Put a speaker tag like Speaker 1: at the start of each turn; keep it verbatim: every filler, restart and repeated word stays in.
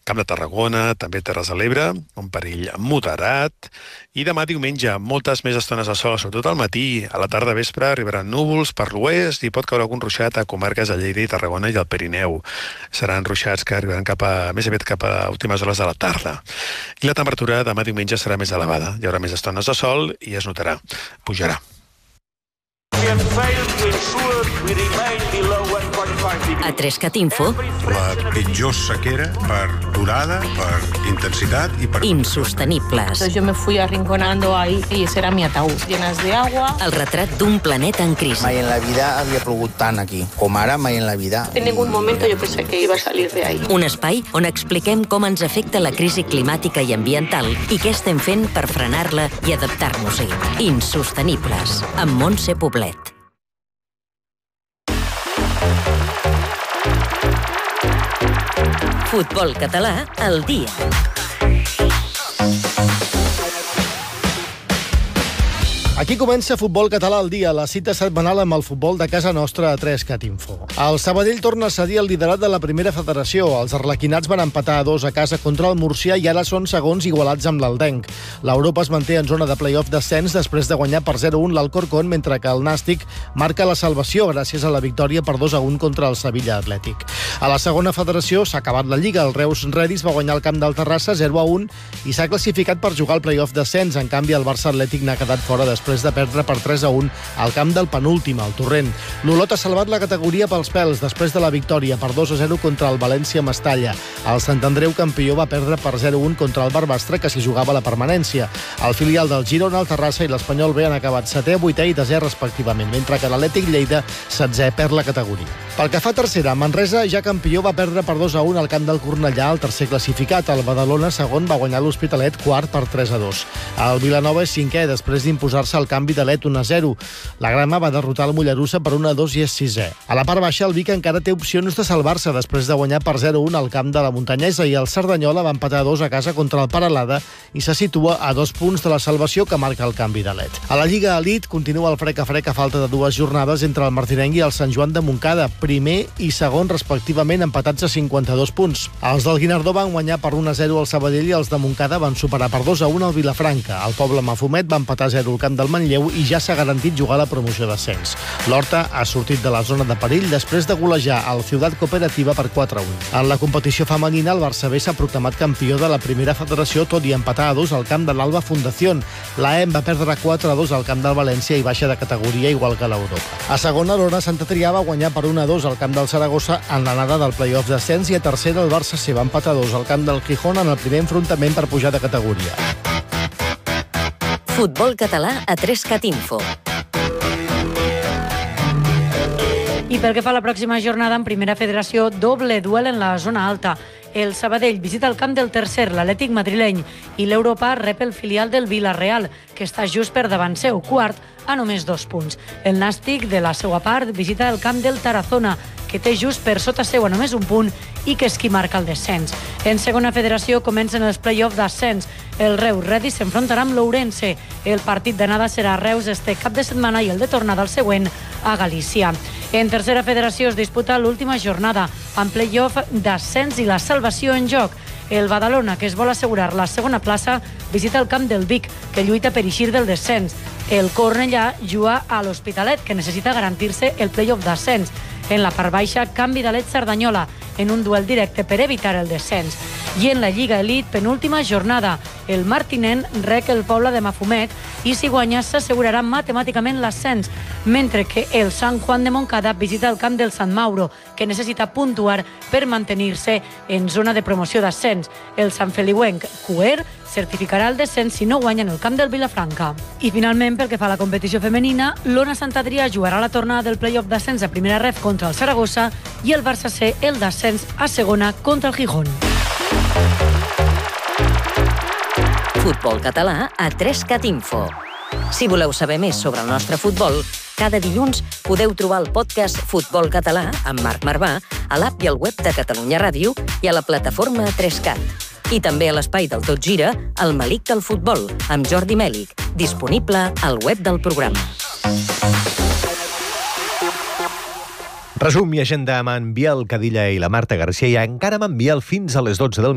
Speaker 1: Camp de Tarragona, també Terres de l'Ebre, un perill moderat. I demà diumenge, moltes més estones de sol, sobretot al matí. A la tarda vespre arribaran núvols per l'oest i pot caure algun ruixat a comarques de Lleida i Tarragona i el Pirineu. Seran ruixats que arribaran cap a, més aviat cap a últimes hores de la tarda. I la temperatura demà diumenge serà més elevada. Hi haurà més estones de sol i es notarà. Pujarà.
Speaker 2: A Trescat Info.
Speaker 3: La pitjor sequera per durada, per intensitat i per...
Speaker 2: Insostenibles.
Speaker 4: Yo me fui arrinconando ahí y ese era mi ataúd. Llenas de agua.
Speaker 2: El retrat d'un planeta en crisi.
Speaker 5: Mai en la vida havia plogut tant aquí. Com ara, mai en la vida.
Speaker 4: En ningún momento yo pensé que iba a salir de ahí.
Speaker 2: Un espai on expliquem com ens afecta la crisi climàtica i ambiental i què estem fent per frenar-la i adaptar-nos-hi. Insostenibles. Amb Montse Poblet. Futbol català al dia.
Speaker 6: Aquí comença Futbol Català al dia, la cita setmanal amb el futbol de casa nostra a Trescat Info. El Sabadell torna a cedir el liderat de la primera federació. Els arlequinats van empatar a dos a casa contra el Murcià i ara són segons igualats amb l'Aldenc. L'Europa es manté en zona de play-off descens després de guanyar per zero a un l'Alcorcón, mentre que el Nàstic marca la salvació gràcies a la victòria per dos a un contra el Sevilla Atlètic. A la segona federació s'ha acabat la Lliga. El Reus Redis va guanyar el camp del Terrassa zero a un i s'ha classificat per jugar al play-off descens. En canvi, el Barça Atlètic n'ha quedat fora després després de perdre per tres a un al camp del penúltim, al Torrent. L'Olot ha salvat la categoria pels pèls després de la victòria per dos a zero contra el València Mestalla. El Sant Andreu campió va perdre per zero a un contra el Barbastre, que s'hi jugava la permanència. El filial del Girona, el Terrassa i l'Espanyol B han acabat setè, vuitè i desè respectivament, mentre que l'Atlètic Lleida, setzè, perd la categoria. Pel que fa a tercera, Manresa, ja campió, va perdre per dos a un al camp del Cornellà, el tercer classificat. El Badalona, segon, va guanyar l'Hospitalet, quart per tres a dos. El Vilanova és cinquè, després d'imposar-se el canvi de l'Et un a zero. La Grama va derrotar el Mollerussa per un a dos i és sisè. A la part baixa, el Vic encara té opcions de salvar-se després de guanyar per zero a un al camp de la Muntanyesa i el Cerdanyola va empatar a dos a casa contra el Paralada i se situa a dos punts de la salvació que marca el canvi de l'Et. A la Lliga Elite continua el frec a frec a falta de dues jornades entre el Martinenc i el Sant Joan de Montcada, primer i segon respectivament, empatats a cinquanta-dos punts. Els del Guinardó van guanyar per un a zero al Sabadell i els de Montcada van superar per dos a un al Vilafranca. El Poble Mafumet va empatar a zero al camp del Manlleu i ja s'ha garantit jugar la promoció d'ascens. L'Horta ha sortit de la zona de perill després de golejar el Ciutat Cooperativa per quatre a un. En la competició femenina, el Barça B s'ha proclamat campió de la primera federació, tot i empatar a dos al camp de l'Alba Fundación. La E M va perdre quatre a dos al camp del València i baixa de categoria igual que l'Europa. A segona, l'Ona Sant Adrià va guanyar per un a dos al camp del Saragossa en l'anada del play-off d'ascens i a tercera, el Barça C va empatar a dos al camp del Gijón en el primer enfrontament per pujar de categoria.
Speaker 2: Futbol català a Trescat Info.
Speaker 7: I pel que fa a la pròxima jornada en primera federació, doble duel en la zona alta. El Sabadell visita el camp del tercer, l'Atlètic madrileny, i l'Europa rep el filial del Villarreal, que està just per davant seu, quart, a només dos punts. El Nàstic, de la seva part, visita el camp del Tarazona, que té just per sota seu a només un punt i que és qui marca el descens. En segona federació comencen els play-off d'ascens. El Reus Redis s'enfrontarà amb l'Ourense. El partit d'anada serà a Reus este cap de setmana i el de tornada al següent a Galícia. En tercera federació es disputa l'última jornada amb play-off d'ascens i la salvació en joc. El Badalona, que es vol assegurar la segona plaça, visita el camp del Vic, que lluita per eixir del descens. El Cornellà juga a l'Hospitalet, que necessita garantir-se el play-off d'ascens. En la part baixa, canvi de l'Et Cerdanyola en un duel directe per evitar el descens. I en la Lliga Elite, penúltima jornada, el Martinenc rec el Poble de Mafumet i si guanya s'assegurarà matemàticament l'ascens, mentre que el Sant Juan de Montcada visita el camp del Sant Mauro, que necessita puntuar per mantenir-se en zona de promoció d'ascens. El Sant Feliuenc Cuer certificarà el descens si no guanya en el camp del Vilafranca. I finalment, pel que fa a la competició femenina, l'Ona Sant Adrià jugarà la tornada del play-off d'ascens a primera ref contra el Saragossa i el Barça C el d'ascens a segona contra el Gijón.
Speaker 2: Futbol català a Trescat Info. Si voleu saber més sobre el nostre futbol, cada dilluns podeu trobar el podcast Futbol Català amb Marc Marvà a l'app i al web de Catalunya Ràdio i a la plataforma Trescat. I també a l'espai del Tot Gira, el Melic del Futbol, amb Jordi Mèlic, disponible al web del programa.
Speaker 8: Resum i agenda amb en Biel Cadilla i la Marta Garcia i encara amb en Biel fins a les dotze del